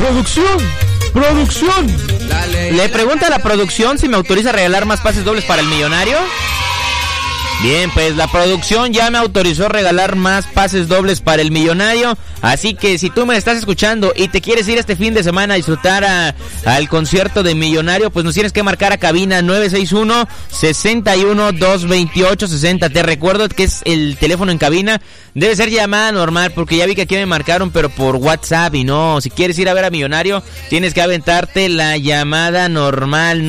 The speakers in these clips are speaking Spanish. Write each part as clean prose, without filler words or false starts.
¡Producción! Le pregunta a la producción si me autoriza a regalar más pases dobles para el millonario. Bien, pues la producción ya me autorizó a regalar más pases dobles para el millonario. Así que si tú me estás escuchando y te quieres ir este fin de semana a disfrutar al concierto de millonario, pues nos tienes que marcar a cabina 961-61-228-60. Te recuerdo que es el teléfono en cabina. Debe ser llamada normal porque ya vi que aquí me marcaron, pero por WhatsApp. Y no, si quieres ir a ver a millonario, tienes que aventarte la llamada normal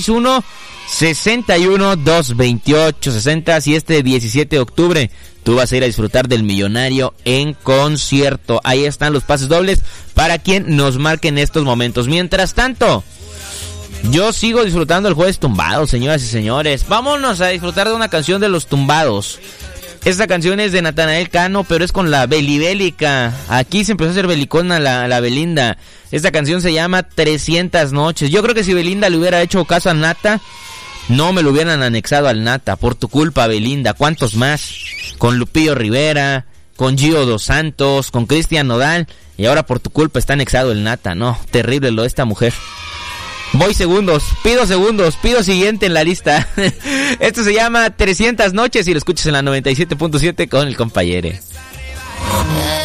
961-61-228-60. Si este 17 de octubre tú vas a ir a disfrutar del millonario en concierto. Ahí están los pases dobles para quien nos marque en estos momentos. Mientras tanto, yo sigo disfrutando el Jueves Tumbado, señoras y señores. Vámonos a disfrutar de una canción de Los Tumbados. Esta canción es de Natanael Cano, pero es con la Belibélica. Aquí se empezó a hacer belicona la Belinda. Esta canción se llama 300 noches. Yo creo que si Belinda le hubiera hecho caso a Nata, no me lo hubieran anexado al Nata. Por tu culpa, Belinda. ¿Cuántos más? Con Lupillo Rivera, con Gio Dos Santos, con Cristian Nodal. Y ahora por tu culpa está anexado el Nata. No, terrible lo de esta mujer. Voy segundos, pido siguiente en la lista. Esto se llama 300 noches y lo escuchas en la 97.7 con el compañero.